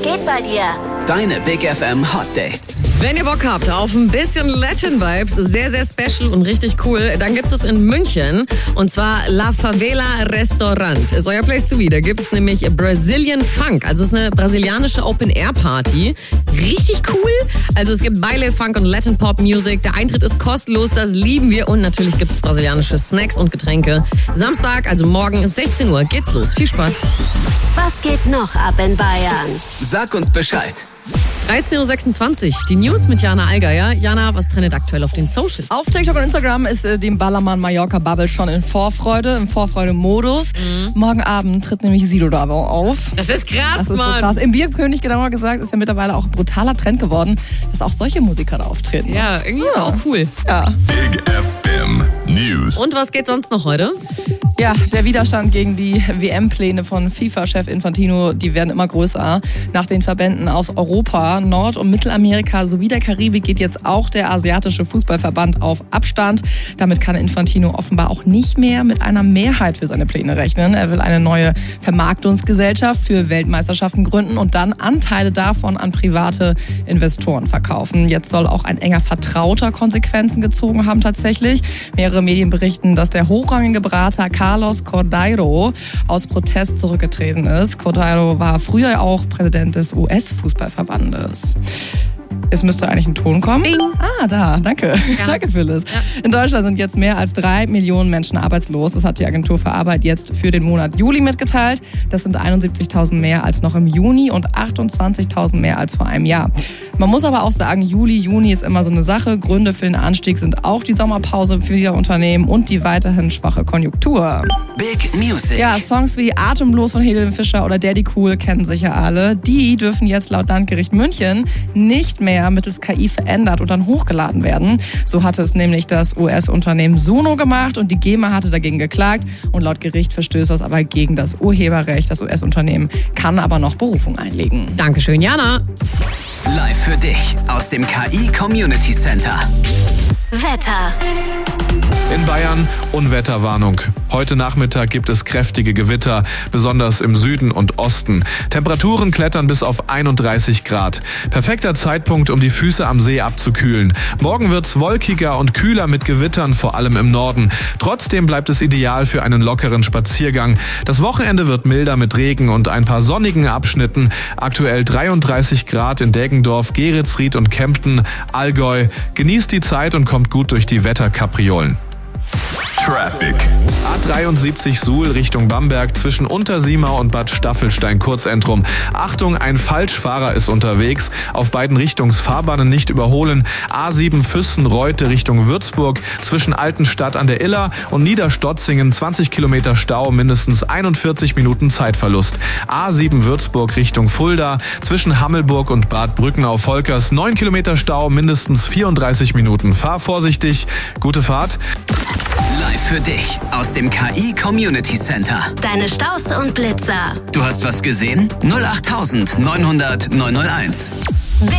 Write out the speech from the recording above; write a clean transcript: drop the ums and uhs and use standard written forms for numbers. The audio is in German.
Was geht bei dir? Deine Big FM Hot Dates. Wenn ihr Bock habt auf ein bisschen Latin-Vibes, sehr, sehr special und richtig cool, dann gibt es in München, und zwar La Favela Restaurant. Ist euer Place to be. Da gibt es nämlich Brazilian Funk. Also es ist eine brasilianische Open-Air-Party. Richtig cool. Also es gibt Baile, Funk und Latin-Pop-Music. Der Eintritt ist kostenlos, das lieben wir. Und natürlich gibt es brasilianische Snacks und Getränke. Samstag, also morgen, 16 Uhr, geht's los. Viel Spaß. Was geht noch ab in Bayern? Sag uns Bescheid. 13.26 Uhr, die News mit Jana Allgeier. Jana, was trendet aktuell auf den Socials? Auf TikTok und Instagram ist dem Ballermann Mallorca Bubble schon im Vorfreude-Modus. Morgen Abend tritt nämlich Sido Davo auf. Das ist krass, Das ist Mann. so krass. Im Bierkönig, genauer gesagt, ist ja mittlerweile auch ein brutaler Trend geworden, dass auch solche Musiker da auftreten. Ja, irgendwie auch cool. Ja. Big FM News. Und was geht sonst noch heute? Ja, der Widerstand gegen die WM-Pläne von FIFA-Chef Infantino, die werden immer größer. Nach den Verbänden aus Europa, Nord- und Mittelamerika sowie der Karibik geht jetzt auch der asiatische Fußballverband auf Abstand. Damit kann Infantino offenbar auch nicht mehr mit einer Mehrheit für seine Pläne rechnen. Er will eine neue Vermarktungsgesellschaft für Weltmeisterschaften gründen und dann Anteile davon an private Investoren verkaufen. Jetzt soll auch ein enger Vertrauter Konsequenzen gezogen haben tatsächlich. Mehrere Medien berichten, dass der hochrangige Berater Carlos Cordeiro aus Protest zurückgetreten ist. Cordeiro war früher auch Präsident des US-Fußballverbandes. Es müsste eigentlich ein Ton kommen. Ding. Ah, da, danke. Ja. Danke, Phyllis. Ja. In Deutschland sind jetzt mehr als 3 Millionen Menschen arbeitslos. Das hat die Agentur für Arbeit jetzt für den Monat Juli mitgeteilt. Das sind 71.000 mehr als noch im Juni und 28.000 mehr als vor einem Jahr. Man muss aber auch sagen, Juni ist immer so eine Sache. Gründe für den Anstieg sind auch die Sommerpause für die Unternehmen und die weiterhin schwache Konjunktur. Big Music. Ja, Songs wie Atemlos von Helene Fischer oder Daddy Cool kennen sicher alle. Die dürfen jetzt laut Landgericht München nicht mehr mittels KI verändert und dann hochgeladen werden. So hatte es nämlich das US-Unternehmen Suno gemacht und die GEMA hatte dagegen geklagt und laut Gericht verstößt das aber gegen das Urheberrecht. Das US-Unternehmen kann aber noch Berufung einlegen. Dankeschön, Jana. Live für dich aus dem KI Community Center. Wetter. In Bayern Unwetterwarnung. Heute Nachmittag gibt es kräftige Gewitter, besonders im Süden und Osten. Temperaturen klettern bis auf 31 Grad. Perfekter Zeitpunkt, um die Füße am See abzukühlen. Morgen wird's wolkiger und kühler mit Gewittern, vor allem im Norden. Trotzdem bleibt es ideal für einen lockeren Spaziergang. Das Wochenende wird milder mit Regen und ein paar sonnigen Abschnitten. Aktuell 33 Grad in Deggendorf, Geretsried und Kempten, Allgäu. Genießt die Zeit und kommt gut durch die Wetterkapriolen. Traffic. A73 Suhl Richtung Bamberg zwischen Untersiemau und Bad Staffelstein Kurzentrum. Achtung, ein Falschfahrer ist unterwegs. Auf beiden Richtungsfahrbahnen nicht überholen. A7 Füssen-Reute Richtung Würzburg zwischen Altenstadt an der Iller und Niederstotzingen 20 Kilometer Stau, mindestens 41 Minuten Zeitverlust. A7 Würzburg Richtung Fulda zwischen Hammelburg und Bad Brückenau-Volkers 9 Kilometer Stau, mindestens 34 Minuten. Fahr vorsichtig, gute Fahrt. Live für dich aus dem KI Community Center. Deine Staus und Blitzer. Du hast was gesehen? 08900 901.